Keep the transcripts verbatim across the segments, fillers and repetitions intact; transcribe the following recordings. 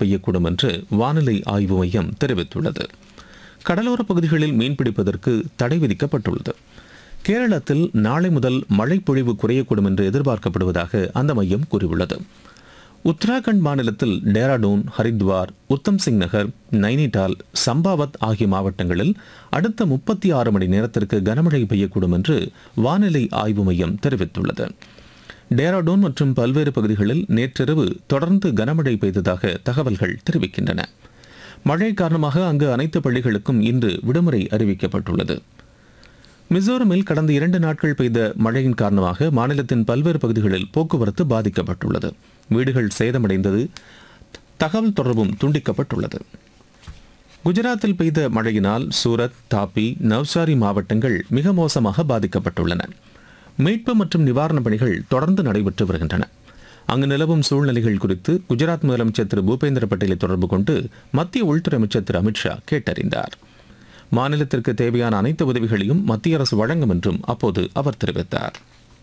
பெய்யக்கூடும் என்று வானிலை ஆய்வு மையம் தெரிவித்துள்ளது. கடலோரப் பகுதிகளில் மீன்பிடிப்பதற்கு தடை விதிக்கப்பட்டுள்ளது. கேரளத்தில் நாளை முதல் மழை பொழிவு குறையக்கூடும் என்று எதிர்பார்க்கப்படுவதாக அந்த மையம் கூறியுள்ளது. உத்தராகண்ட் மாநிலத்தில் டேராடூன், ஹரித்வார், உத்தம் சிங் நகர், நைனிடால், சம்பாவத் ஆகிய மாவட்டங்களில் அடுத்த முப்பத்தி ஆறு மணி நேரத்திற்கு கனமழை பெய்யக்கூடும் என்று வானிலை ஆய்வு மையம் தெரிவித்துள்ளது. டேராடூன் மற்றும் பல்வேறு பகுதிகளில் நேற்றிரவு தொடர்ந்து கனமழை பெய்ததாக தகவல்கள் தெரிவிக்கின்றன. மழை காரணமாக அங்கு அனைத்து பள்ளிகளுக்கும் இன்று விடுமுறை அறிவிக்கப்பட்டுள்ளது. மிசோரமில் கடந்த இரண்டு நாட்கள் பெய்த மழையின் காரணமாக மாநிலத்தின் பல்வேறு பகுதிகளில் போக்குவரத்து பாதிக்கப்பட்டுள்ளது. வீடுகள் சேதமடைந்தது, தகவல் தொடர்பும் துண்டிக்கப்பட்டுள்ளது. குஜராத்தில் பெய்த மழையினால் சூரத், தாப்பி, நவ்சாரி மாவட்டங்கள் மிக மோசமாக பாதிக்கப்பட்டுள்ளன. மீட்பு மற்றும் நிவாரணப் பணிகள் தொடர்ந்து நடைபெற்று வருகின்றன. அங்கு நிலவும் சூழ்நிலைகள் குறித்து குஜராத் முதலமைச்சர் திரு பூபேந்திர பட்டேலை தொடர்பு கொண்டு மத்திய உள்துறை அமைச்சர் திரு அமித்ஷா கேட்டறிந்தார். மாநிலத்திற்கு தேவையான அனைத்து உதவிகளையும் மத்திய அரசு வழங்கும் என்றும் அப்போது அவர் தெரிவித்தார்.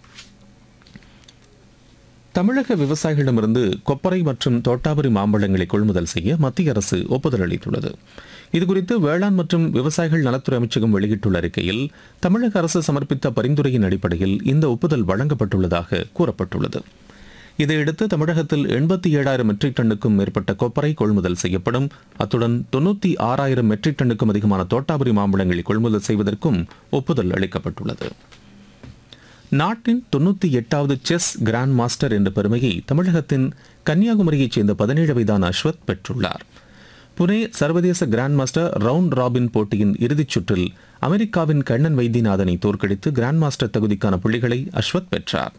தமிழக விவசாயிகளிடமிருந்து கொப்பரை மற்றும் தோட்டாபுரி மாம்பழங்களை கொள்முதல் செய்ய மத்திய அரசு ஒப்புதல் அளித்துள்ளது. இதுகுறித்து வேளாண் மற்றும் விவசாயிகள் நலத்துறை அமைச்சகம் வெளியிட்டுள்ள அறிக்கையில் தமிழக அரசு சமர்ப்பித்த பரிந்துரையின் அடிப்படையில் இந்த ஒப்புதல் வழங்கப்பட்டுள்ளதாக கூறப்பட்டுள்ளது. இதையடுத்து தமிழகத்தில் எண்பத்தி ஏழாயிரம் மெட்ரிக் டன்னுக்கும் மேற்பட்ட கொப்பரை கொள்முதல் செய்யப்படும். அத்துடன் தொண்ணூற்றி ஆறாயிரம் மெட்ரிக் டன்னுக்கும் அதிகமான தோட்டாபுரி மாம்பழங்களை கொள்முதல் செய்வதற்கும் ஒப்புதல் அளிக்கப்பட்டுள்ளது. நாட்டின் தொண்ணூற்றி எட்டாவது செஸ் கிராண்ட் மாஸ்டர் என்ற பெருமையை தமிழகத்தின் கன்னியாகுமரியைச் சேர்ந்த பதினேழு வயதான அஸ்வத் பெற்றுள்ளார். புனே சர்வதேச கிராண்ட் மாஸ்டர் ரவுண்ட் ராபின் போட்டியின் இறுதிச் சுற்றில் அமெரிக்காவின் கண்ணன் வைத்தியநாதனை தோற்கடித்து கிராண்ட் மாஸ்டர் தகுதிக்கான புள்ளிகளை அஸ்வத் பெற்றார்.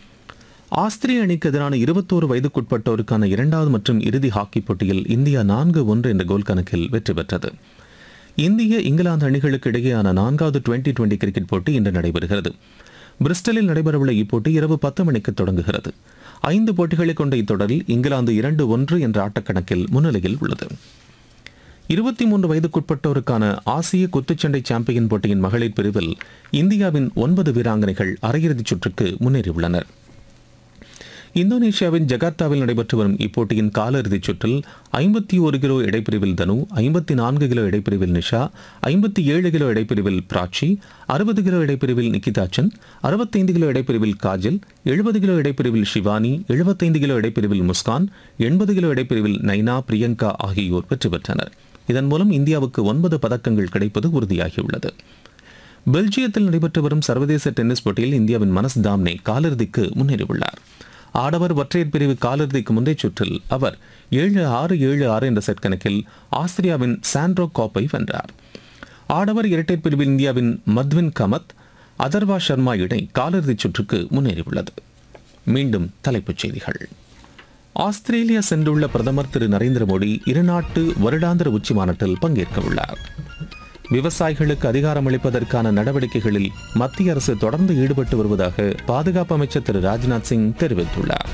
ஆஸ்திரிய அணிக்கு எதிரான இருபத்தோரு வயதுக்குட்பட்டோருக்கான இரண்டாவது மற்றும் இறுதி ஹாக்கி போட்டியில் இந்தியா நான்கு ஒன்று என்ற கோல் கணக்கில் வெற்றி பெற்றது. இந்திய இங்கிலாந்து அணிகளுக்கு இடையேயான நான்காவது டுவெண்டி டுவெண்டி கிரிக்கெட் போட்டி இன்று நடைபெறுகிறது. பிரிஸ்டலில் நடைபெறவுள்ள இப்போட்டி இரவு பத்து மணிக்கு தொடங்குகிறது. ஐந்து போட்டிகளை கொண்ட இத்தொடரில் இங்கிலாந்து இரண்டு ஒன்று என்ற ஆட்டக்கணக்கில் முன்னிலையில் உள்ளது. இருபத்தி மூன்று வயதுக்குட்பட்டோருக்கான ஆசிய குத்துச்சண்டை சாம்பியன் போட்டியின் மகளிர் பிரிவில் இந்தியாவின் ஒன்பது வீராங்கனைகள் அரையிறுதிச் சுற்றுக்கு முன்னேறியுள்ளனர். இந்தோனேஷியாவின் ஜகார்த்தாவில் நடைபெற்று வரும் இப்போட்டியின் காலிறுதிச் சுற்றில் ஐம்பத்தி ஒரு கிலோ இடைப்பிரிவில் தனு, ஐம்பத்தி நான்கு கிலோ இடைப்பிரிவில் நிஷா, ஐம்பத்தி ஏழு கிலோ இடைப்பிரிவில் பிராச்சி, அறுபது கிலோ இடைப்பிரிவில் நிகிதாச்சன், அறுபத்தைந்து கிலோ இடைப்பிரிவில் காஜல், எழுபது கிலோ இடைப்பிரிவில் ஷிவானி, எழுபத்தைந்து கிலோ இடைப்பிரிவில் முஸ்கான், எண்பது கிலோ இடைப்பிரிவில் நைனா, பிரியங்கா ஆகியோர் வெற்றி பெற்றனர். இதன் மூலம் இந்தியாவுக்கு ஒன்பது பதக்கங்கள் கிடைப்பது உறுதியாகியுள்ளது. பெல்ஜியத்தில் நடைபெற்று வரும் சர்வதேச டென்னிஸ் போட்டியில் இந்தியாவின் மனஸ் தாம்னே காலிறுதிக்கு முன்னேறியுள்ளார். ஆடவர் ஒற்றையர் பிரிவு காலிறுதிக்கு முந்தைய சுற்றில் அவர் ஏழு ஆறு ஏழு ஆறு என்ற செட் கணக்கில் ஆஸ்திரியாவின் சாண்ட்ரோ காப்பை வென்றார். ஆடவர் இரட்டையர் பிரிவில் இந்தியாவின் மத்வின் கமத், அதர்வா சர்மா இணை காலிறுதிச் சுற்றுக்கு முன்னேறியுள்ளது. மீண்டும் தலைப்புச் செய்திகள். ஆஸ்திரேலியா சென்றுள்ள பிரதமர் திரு நரேந்திர மோடி இருநாட்டு வருடாந்திர உச்சி மாநாட்டில் பங்கேற்க உள்ளார். விவசாயிகளுக்கு அதிகாரம் அளிப்பதற்கான நடவடிக்கைகளில் மத்திய அரசு தொடர்ந்து ஈடுபட்டு வருவதாக பாதுகாப்பு அமைச்சர் திரு ராஜ்நாத் சிங் தெரிவித்துள்ளார்.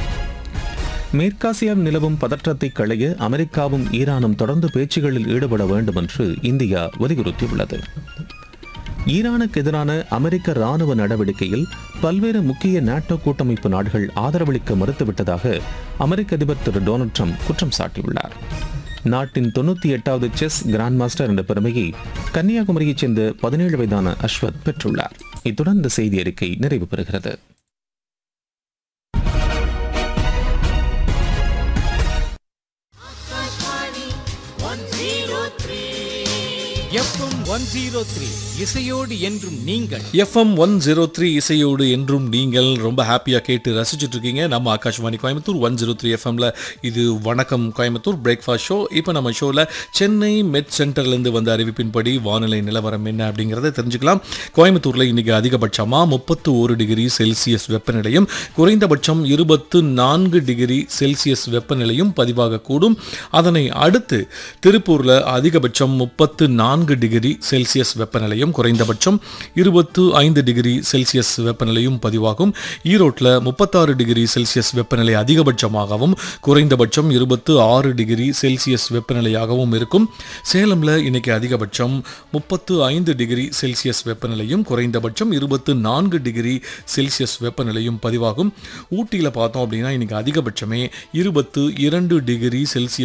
மேற்காசியாவில் நிலவும் பதற்றத்தை களைய அமெரிக்காவும் ஈரானும் தொடர்ந்து பேச்சுகளில் ஈடுபட வேண்டும் என்று இந்தியா வலியுறுத்தியுள்ளது. ஈரானுக்கு எதிரான அமெரிக்க ராணுவ நடவடிக்கையில் பல்வேறு முக்கிய நாட்டோ கூட்டமைப்பு நாடுகள் ஆதரவளிக்க மறுத்துவிட்டதாக அமெரிக்க அதிபர் திரு டொனால்ட் ட்ரம்ப் குற்றம் சாட்டியுள்ளார். நாட்டின் தொண்ணூற்றி எட்டாவது செஸ் கிராண்ட் மாஸ்டர் என்ற பெருமையை கன்னியாகுமரியைச் சேர்ந்த பதினேழு வயதான அஸ்வத் பெற்றுள்ளார். இத்துடன் இந்த செய்தி அறிக்கை நிறைவு பெறுகிறது. எஃப்எம் ஒன் ஜீரோ த்ரீ இசையோடு என்றும் நீங்கள். எஃப்எம் ஒன் ஜீரோ த்ரீ இசையோடு என்றும் நீங்கள் ரொம்ப ஹாப்பியாக கேட்டு ரசிச்சுட்டு இருக்கீங்க நம்ம Akashvani Coimbatore one zero three எஃப்எம்ல. இது வணக்கம் கோயம்புத்தூர் பிரேக்ஃபாஸ்ட் ஷோ. இப்போ நம்ம ஷோவில் சென்னை மெட் சென்டர்லேருந்து வந்த அறிவிப்பின்படி வானிலை நிலவரம் என்ன அப்படிங்கிறத தெரிஞ்சுக்கலாம். கோயம்புத்தூரில் இன்றைக்கி அதிகபட்சமாக முப்பத்து ஒரு டிகிரி செல்சியஸ் வெப்பநிலையும் குறைந்தபட்சம் இருபத்து நான்கு டிகிரி செல்சியஸ் வெப்பநிலையும் பதிவாகக்கூடும். அதனை அடுத்து திருப்பூரில் அதிகபட்சம் முப்பத்து நான்கு டிகிரி செல்சியஸ் வெப்பநிலையும் குறைந்தபட்சம் இருபத்து ஐந்து டிகிரி செல்சியஸ் வெப்பநிலையும் பதிவாகும். ஈரோட்டில் முப்பத்தாறு டிகிரி செல்சியஸ் வெப்பநிலை அதிகபட்சமாகவும் குறைந்தபட்சம் இருபத்து ஆறு டிகிரி செல்சியஸ் வெப்பநிலையாகவும் இருக்கும். சேலமில் இன்னைக்கு அதிகபட்சம் முப்பத்து ஐந்து டிகிரி செல்சியஸ் வெப்பநிலையும் குறைந்தபட்சம் இருபத்து நான்கு டிகிரி செல்சியஸ் வெப்பநிலையும் பதிவாகும். ஊட்டியில் பார்த்தோம் அப்படின்னா இன்னைக்கு அதிகபட்சமே இருபத்து இரண்டு டிகிரி செல்சியஸ்